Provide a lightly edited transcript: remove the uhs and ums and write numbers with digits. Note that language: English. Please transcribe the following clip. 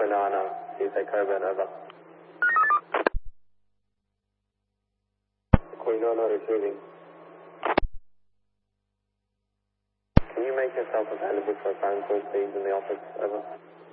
Bravo 9, you take Coburn, over. Queen 9 receiving. Can you make yourself available for a phone call, please, in the office, over?